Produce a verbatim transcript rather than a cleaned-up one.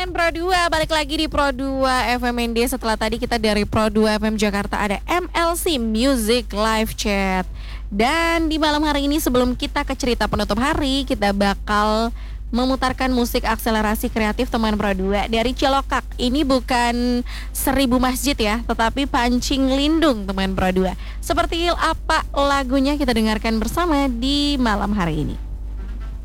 teman Pro dua, balik lagi di Pro dua F M N D. Setelah tadi kita dari Pro dua F M Jakarta ada M L C Music Live Chat. Dan di malam hari ini sebelum kita ke cerita penutup hari, kita bakal memutarkan musik akselerasi kreatif teman Pro dua dari Cilokak. Ini bukan Seribu Masjid ya, tetapi Pancing Lindung teman Pro dua. Seperti apa lagunya kita dengarkan bersama di malam hari ini.